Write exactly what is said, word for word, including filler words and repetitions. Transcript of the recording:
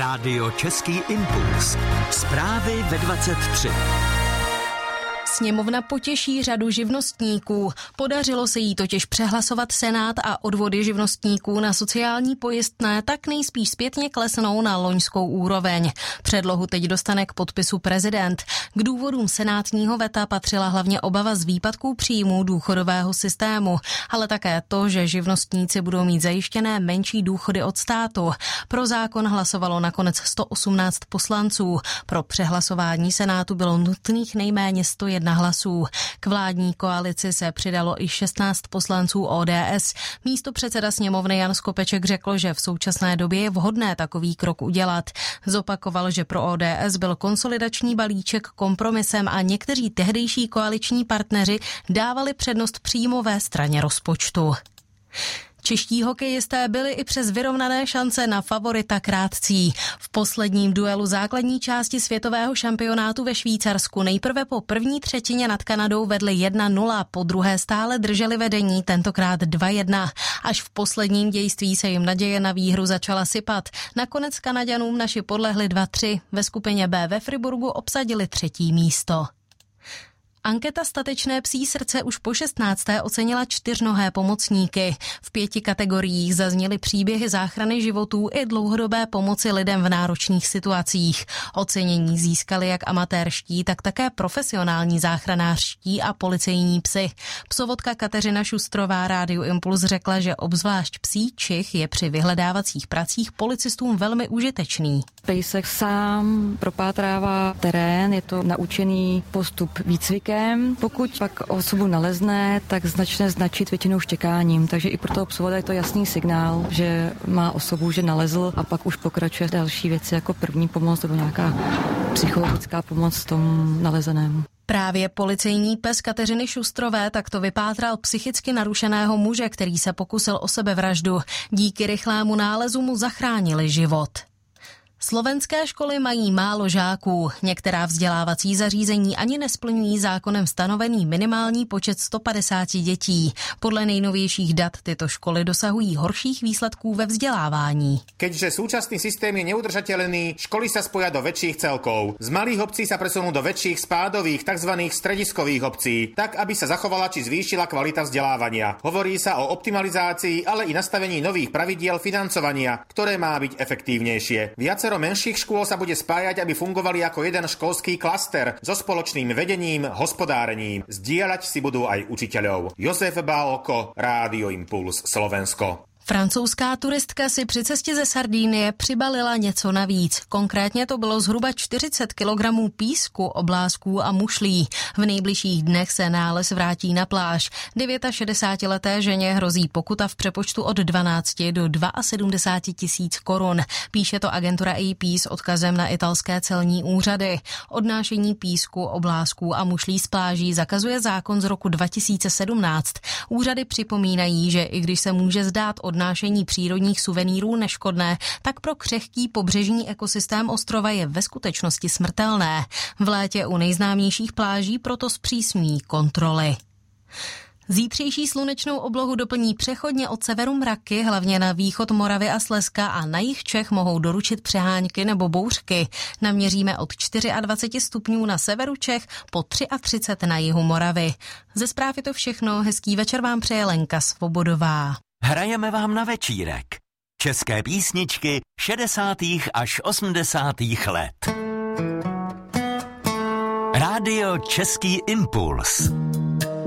Rádio Český impuls. Zprávy ve dvacet tři. Sněmovna potěší řadu živnostníků. Podařilo se jí totiž přehlasovat Senát a odvody živnostníků na sociální pojistné tak nejspíš zpětně klesnou na loňskou úroveň. Předlohu teď dostane k podpisu prezident. K důvodům senátního veta patřila hlavně obava z výpadků příjmů důchodového systému, ale také to, že živnostníci budou mít zajištěné menší důchody od státu. Pro zákon hlasovalo nakonec sto osmnáct poslanců. Pro přehlasování Senátu bylo nutných nejméně sto jedna hlasů. K vládní koalici se přidalo i šestnáct poslanců O D S. Místopředseda sněmovny Jan Skopeček řekl, že v současné době je vhodné takový krok udělat. Zopakoval, že pro O D S byl konsolidační balíček kompromisem a někteří tehdejší koaliční partneři dávali přednost příjmové straně rozpočtu. Čeští hokejisté byli i přes vyrovnané šance na favorita krátcí. V posledním duelu základní části světového šampionátu ve Švýcarsku nejprve po první třetině nad Kanadou vedli jedna nula, po druhé stále drželi vedení, tentokrát dva jedna. Až v posledním dějství se jim naděje na výhru začala sypat. Nakonec Kanaďanům naši podlehli dva tři. Ve skupině B ve Friburgu obsadili třetí místo. Anketa Statečné psí srdce už po šestnácté ocenila čtyřnohé pomocníky. V pěti kategoriích zazněly příběhy záchrany životů i dlouhodobé pomoci lidem v náročných situacích. Ocenění získali jak amatérští, tak také profesionální záchranářští a policejní psi. Psovodka Kateřina Šustrová Rádiu Impuls řekla, že obzvlášť psí čich je při vyhledávacích pracích policistům velmi užitečný. Pejsek sám propátrává terén, je to naučený postup výcvikem. Pokud pak osobu nalezne, tak začne značit většinou štěkáním, takže i pro toho psovoda je to jasný signál, že má osobu, že nalezl, a pak už pokračuje další věci jako první pomoc nebo nějaká psychologická pomoc tomu nalezenému. Právě policejní pes Kateřiny Šustrové takto vypátral psychicky narušeného muže, který se pokusil o sebevraždu. Díky rychlému nálezu mu zachránili život. Slovenské školy mají málo žáků. Některá vzdělávací zařízení ani nesplňují zákonem stanovený minimální počet sto padesát dětí. Podle nejnovějších dat tyto školy dosahují horších výsledků ve vzdělávání. Keďže súčasný systém je neudržateľný, školy sa spoja do väčších celkov. Z malých obcí sa presunú do väčších spádových, tzv. Strediskových obcí, tak aby sa zachovala či zvýšila kvalita vzdelávania. Hovorí sa o optimalizácii, ale i nastavení nových pravidiel financovania, ktoré má byť efektívnejšie. Viacero menších škôl sa bude spájať, aby fungovali ako jeden školský klaster so spoločným vedením, hospodárením. Zdieľať si budú aj učiteľov. Jozef Bálko, Rádio Impuls, Slovensko. Francouzská turistka si při cestě ze Sardínie přibalila něco navíc. Konkrétně to bylo zhruba čtyřicet kilogramů písku, oblázků a mušlí. V nejbližších dnech se nález vrátí na pláž. šedesátidevítileté ženě hrozí pokuta v přepočtu od dvanáct do sedmdesát dva tisíc korun. Píše to agentura A P s odkazem na italské celní úřady. Odnášení písku, oblázků a mušlí z pláží zakazuje zákon z roku dva tisíce sedmnáct. Úřady připomínají, že i když se může zdát od odnášení přírodních suvenýrů neškodné, tak pro křehký pobřežní ekosystém ostrova je ve skutečnosti smrtelné. V létě u nejznámějších pláží proto zpřísňují kontroly. Zítřejší slunečnou oblohu doplní přechodně od severu mraky, hlavně na východ Moravy a Slezska, a na jih Čech mohou doručit přehánky nebo bouřky. Naměříme od dvacet čtyři stupňů na severu Čech po třicet tři na jihu Moravy. Ze zpráv je to všechno, hezký večer vám přeje Lenka Svobodová. Hrajeme vám na večírek. České písničky šedesátých až osmdesátých let. Rádio Český impuls.